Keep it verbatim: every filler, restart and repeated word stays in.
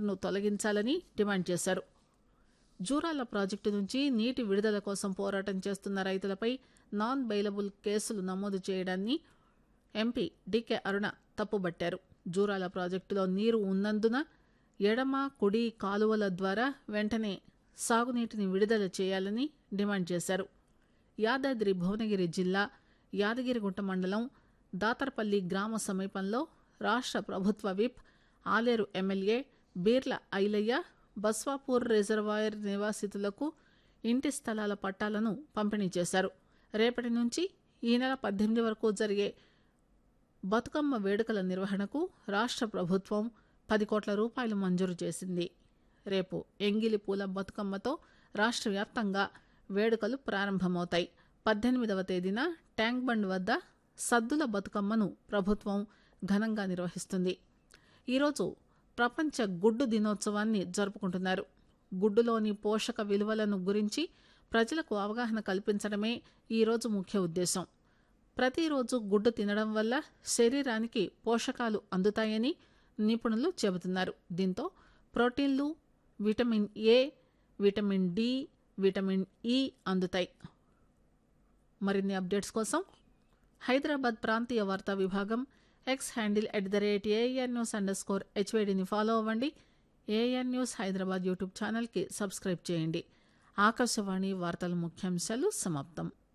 ట్యాంకర్ను తొలగించాలని డిమాండ్ చేశారు. జూరాల ప్రాజెక్టు నుంచి నీటి విడుదల కోసం పోరాటం చేస్తున్న రైతులపై నాన్ బెయిలబుల్ కేసులు నమోదు చేయడాన్ని ఎంపీ డీకే అరుణ తప్పుబట్టారు. జూరాల ప్రాజెక్టులో నీరు ఉన్నందున ఎడమ కుడి కాలువల ద్వారా వెంటనే సాగునీటిని విడుదల చేయాలని డిమాండ్ చేశారు. యాదాద్రి భువనగిరి జిల్లా యాదగిరిగుట్ట మండలం దాతర్పల్లి గ్రామ సమీపంలో రాష్ట్ర ప్రభుత్వ whip Aleru MLA Beerla Ailayya Baswapur reservoir నివాసితులకు ఇంటి స్థలాల పట్టాలను పంపిణీ చేశారు. రేపటి నుంచి ఈ నెల పద్దెనిమిది వరకు జరిగే బతుకమ్మ వేడుకల నిర్వహణకు రాష్ట్ర ప్రభుత్వం పది కోట్ల రూపాయలు మంజూరు చేసింది. రేపు ఎంగిలి పూల బతుకమ్మతో రాష్ట్ర వ్యాప్తంగా వేడుకలు ప్రారంభమవుతాయి. పద్దెనిమిదవ తేదీన ట్యాంక్ బండ్ వద్ద సద్దుల బతుకమ్మను ప్రభుత్వం ఘనంగా నిర్వహిస్తుంది. ఈరోజు ప్రపంచ గుడ్డు దినోత్సవాన్ని జరుపుకుంటున్నారు. గుడ్డులోని పోషక విలువలను గురించి ప్రజలకు అవగాహన కల్పించడమే ఈరోజు ముఖ్య ఉద్దేశం. ప్రతిరోజు గుడ్డు తినడం వల్ల శరీరానికి పోషకాలు అందుతాయని నిపుణులు చెబుతున్నారు. దీంతో ప్రోటీన్లు, vitamin A, vitamin D, vitamin E అందుతాయి. మరిన్ని అప్డేట్స్ కోసం హైదరాబాద్ ప్రాంతీయ వార్తా విభాగం X handle at the rate AN news under score హెచ్వైడిని follow అవ్వండి. ఏఎన్ న్యూస్ హైదరాబాద్ యూట్యూబ్ ఛానల్కి సబ్స్క్రైబ్ చేయండి. ఆకాశవాణి వార్తల ముఖ్యాంశాలు సమాప్తం.